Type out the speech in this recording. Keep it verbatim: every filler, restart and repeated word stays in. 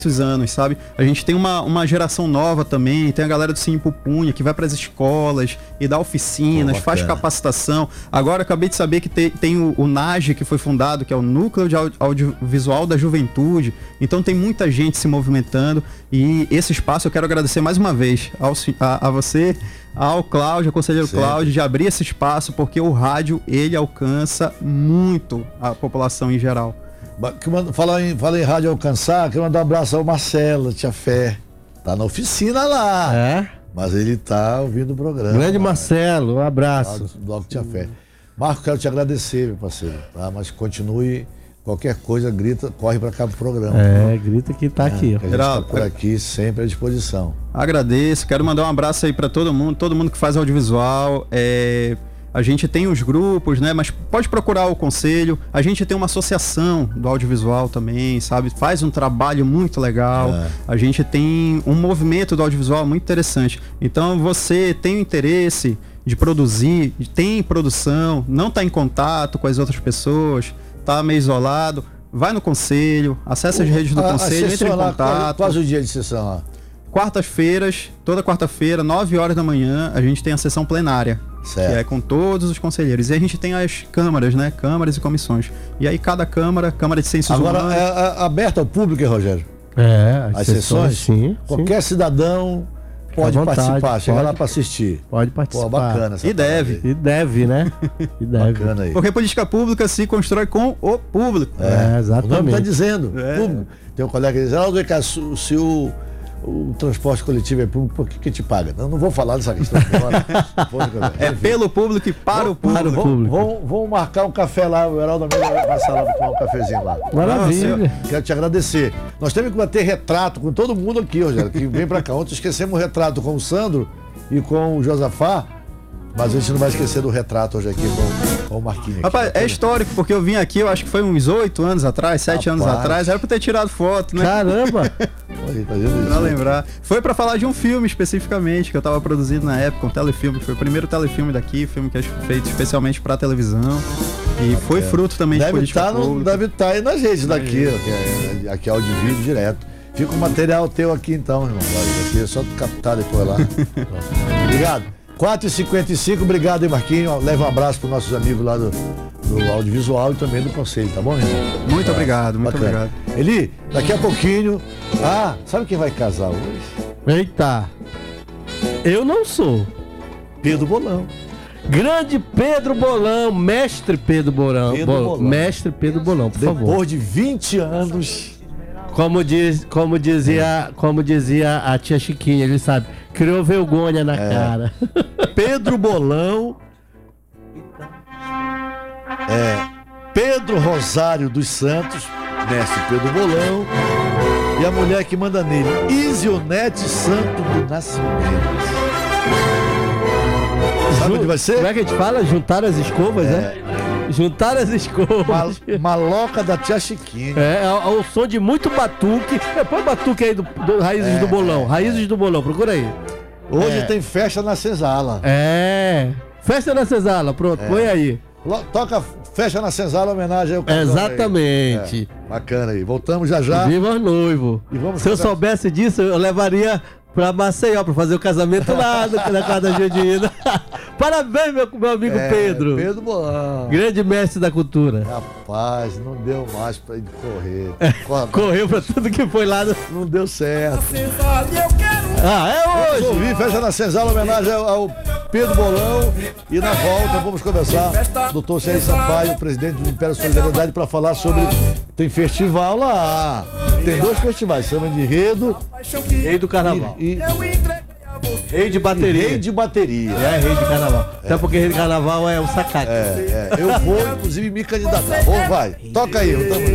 anos, sabe? A gente tem uma, uma geração nova também, tem a galera do Cine Pupunha que vai para as escolas e dá oficinas, oh, faz capacitação. Agora eu acabei de saber que te, tem o, o NAGE que foi fundado, que é o Núcleo de Audiovisual da Juventude. Então tem muita gente se movimentando e esse espaço eu quero agradecer mais uma vez ao, a, a você, ao Cláudio, ao conselheiro Sim. Cláudio, de abrir esse espaço, porque o rádio, ele alcança muito a população em geral. Fala em, fala em rádio alcançar, quero mandar um abraço ao Marcelo, tia Fé. Tá na oficina lá. É? Mas ele tá ouvindo o programa. Grande Marcelo, um abraço. Bloco Tia Fé. Marco, quero te agradecer, meu parceiro. Tá? Mas continue, qualquer coisa, grita, corre pra cá pro programa. É, tá? Grita que tá é, aqui. Que a gente tá por aqui, sempre à disposição. Agradeço, quero mandar um abraço aí pra todo mundo, todo mundo que faz audiovisual. É... A gente tem os grupos, né? Mas pode procurar o conselho. A gente tem uma associação do audiovisual também, sabe? Faz um trabalho muito legal. É. A gente tem um movimento do audiovisual muito interessante. Então, você tem o interesse de produzir, tem produção, não está em contato com as outras pessoas, está meio isolado, vai no conselho, acessa as redes do a, conselho, a entre em contato. Quase o dia de sessão lá? Quartas-feiras, toda quarta-feira, nove horas da manhã, a gente tem a sessão plenária. Certo. Que é com todos os conselheiros. E a gente tem as câmaras, né? Câmaras e comissões. E aí cada câmara, Câmara de Ciências Agora, Humanas... Agora é, é aberta ao público, hein, Rogério? É, as, as sessões? sessões sim. Qualquer sim. cidadão pode vontade, participar, chega pode, lá para assistir. Pode participar. Pô, bacana essa E deve. E deve, né? E deve. Bacana aí. Porque política pública se constrói com o público. É, é exatamente. O nome está dizendo. É. Público. Tem um colega que diz, ah, se o... o transporte coletivo é público, por que que te paga? Eu não vou falar dessa questão agora. É pelo público e para o público. Para o público. Vamos, vamos marcar um café lá, o Heraldo Almeida vai passar lá para tomar um cafezinho lá. Maravilha. Ah, quero te agradecer. Nós temos que bater retrato com todo mundo aqui, Rogério, que vem para cá. Ontem esquecemos o retrato com o Sandro e com o Josafá, mas a gente não vai esquecer do retrato hoje aqui com, com o Marquinhos. Aqui. Rapaz, é histórico, porque eu vim aqui, eu acho que foi uns oito anos atrás, sete anos atrás, era pra ter tirado foto, né? Caramba! Pra lembrar. Foi pra falar de um filme especificamente que eu tava produzindo na época, um telefilme, que foi o primeiro telefilme daqui, filme que é feito especialmente pra televisão. E foi é. fruto também deve de política tá no, pública. Deve estar tá aí nas redes daqui, aqui, aqui é áudio e vídeo direto. Fica o material teu aqui então, irmão. Aqui é só tu captar depois lá. Obrigado. quatro e cinquenta e cinco, obrigado aí, Marquinhos. Leva um abraço para os nossos amigos lá do, do audiovisual e também do conselho, tá bom, irmão? Muito tá, obrigado, muito bacana. obrigado. Eli, daqui a pouquinho. Ah, sabe quem vai casar hoje? Eita! Eu não sou. Pedro Bolão. Grande Pedro Bolão, mestre Pedro Bolão. Pedro Bol... Bolão. Mestre Pedro Bolão, por Depois favor. Depois de vinte anos. Como, diz, como, dizia, como dizia a tia Chiquinha, ele sabe, criou vergonha na é. cara. Pedro Bolão, é, Pedro Rosário dos Santos, mestre Pedro Bolão, e a mulher que manda nele, Isionete Santo do Nascimento. Sabe onde vai ser? Como é que a gente fala? Juntar as escovas, é. né? Juntar as escovas. Mal, maloca da tia Chiquinha. É, é o som de muito batuque. É, põe batuque aí do, do Raízes é, do Bolão. É, Raízes é. do Bolão, procura aí. Hoje é. tem festa na Senzala. É. Festa na Senzala, pronto, é. põe aí. Toca festa na Senzala, homenagem ao casal. Exatamente. É, bacana aí. Voltamos já já. Viva noivo. E vamos Se eu soubesse disso, eu levaria pra Maceió, pra fazer o casamento lá na casa da Jandina. Parabéns, meu, meu amigo é, Pedro. Pedro Bolão. Grande mestre da cultura. Rapaz, não deu mais pra ele correr. É, correu pra tudo que foi lá. No... Não deu certo. Ah, é hoje. Vamos ouvir Festa na Senzala, homenagem ao Pedro Bolão. E na volta vamos conversar com o doutor Célio Sampaio, presidente do Império Solidariedade, para falar sobre... Tem festival lá. Tem dois festivais, chama de Enredo. Rei do Carnaval. E, e... Rei de bateria. Rei de bateria. É, rei de carnaval. É. Até porque rei de carnaval é o sacate. É, é. Eu vou, inclusive, me candidatar. Ou vai. Toca aí. Eu tamo...